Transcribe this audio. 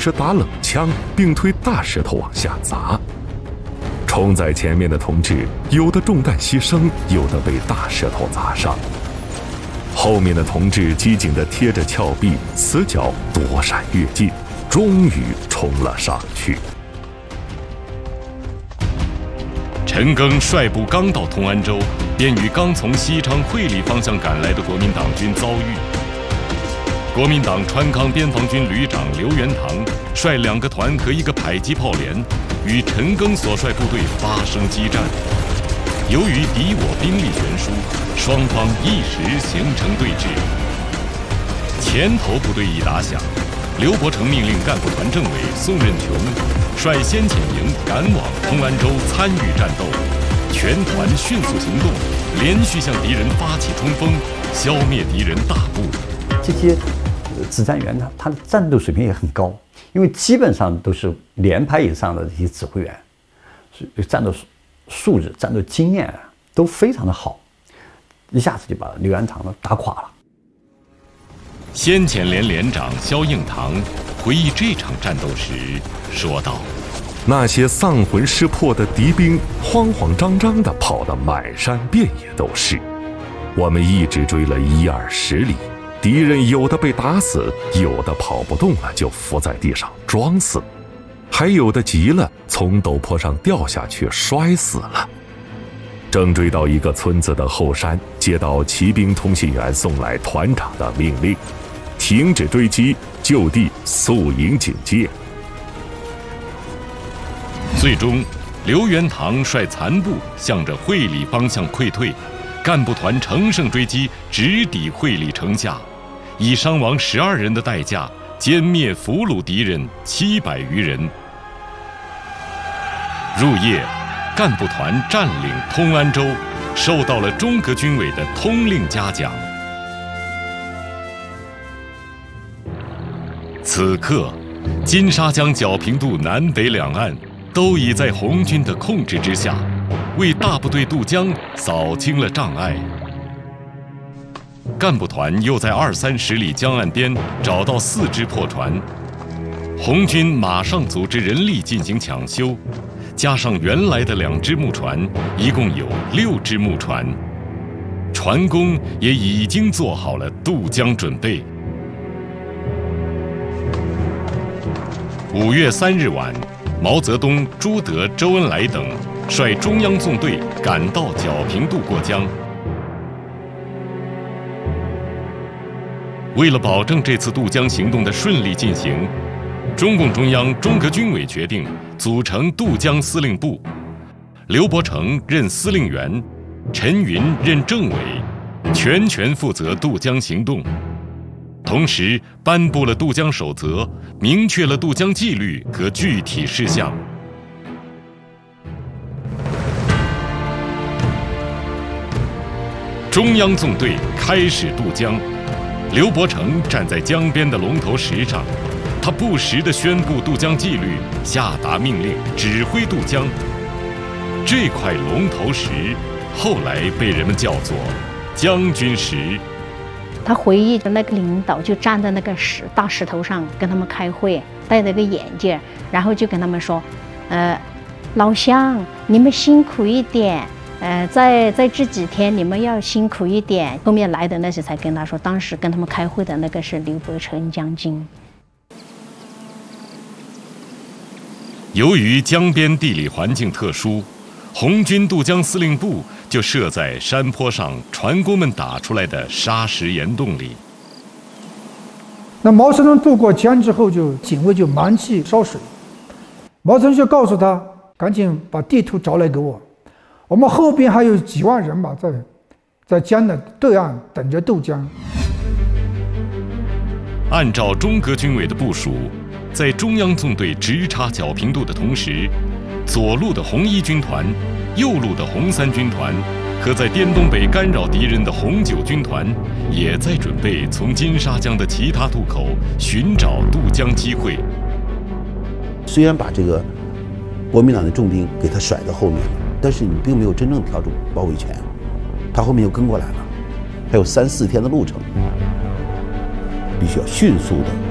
时打冷枪，并推大石头往下砸。冲在前面的同志，有的中弹牺牲，有的被大石头砸伤。后面的同志机警地贴着峭壁，死角躲闪越进，终于冲了上去。 陈赓率部刚到通安州，便与刚从西昌会理方向赶来的国民党军遭遇。国民党川康边防军旅长刘元堂率2个团和1个迫击炮连，与陈赓所率部队发生激战。由于敌我兵力悬殊，双方一时形成对峙。前头部队一打响，刘伯承命令干部团政委宋任穷率先遣营赶往通安州参与战斗，全团迅速行动，连续向敌人发起冲锋，消灭敌人大部。 这些指战员呢，他的战斗水平也很高，因为基本上都是连排以上的这些指挥员，战斗素质、战斗经验都非常的好，一下子就把刘元堂打垮了。 先遣连连长萧应堂回忆这场战斗时说道：“ 那些丧魂失魄的敌兵慌慌张张地跑得满山遍野都是，我们一直追了1-20里。敌人有的被打死，有的跑不动了就伏在地上装死，还有的急了从陡坡上掉下去摔死了。正追到一个村子的后山，接到骑兵通信员送来团长的命令，停止追击，就地肃营警戒。 最终，刘元堂率残部向着会理方向溃退，干部团乘胜追击，直抵会理城下，以伤亡12人的代价，歼灭俘虏敌人700余人。入夜，干部团占领通安州，受到了中革军委的通令嘉奖。此刻，金沙江皎平渡南北两岸都已在红军的控制之下，为大部队渡江扫清了障碍。干部团又在20-30里江岸边找到4只破船，红军马上组织人力进行抢修，加上原来的2只木船，一共有6只木船，船工也已经做好了渡江准备。5月3日晚，毛泽东、朱德、周恩来等率中央纵队赶到皎平渡过江。为了保证这次渡江行动的顺利进行，中共中央、中革军委决定组成渡江司令部，刘伯承任司令员，陈云任政委，全权负责渡江行动。同时颁布了渡江守则，明确了渡江纪律和具体事项。中央纵队开始渡江，刘伯承站在江边的龙头石上，他不时地宣布渡江纪律，下达命令，指挥渡江。这块龙头石后来被人们叫做将军石。 他回忆着那个领导就站在那个大石头上跟他们开会，戴着个眼镜，然后就跟他们说，老乡，你们辛苦一点，在这几天你们要辛苦一点。后面来的那些才跟他说，当时跟他们开会的那个是刘伯承将军。 由于江边地理环境特殊，红军渡江司令部就设在山坡上船工们打出来的沙石岩洞里。 那毛泽东渡过江之后，警卫就忙去烧水。毛泽东就告诉他，赶紧把地图找来给我，我们后边还有几万人吧，在江的对岸等着渡江。 按照中革军委的部署，在中央纵队直插皎平渡的同时，左路的红1军团、右路的红3军团和在滇东北干扰敌人的红9军团，也在准备从金沙江的其他渡口寻找渡江机会。 虽然把这个国民党的重兵给他甩到后面了，但是你并没有真正跳出包围圈，他后面又跟过来了，还有3-4天的路程，必须要迅速的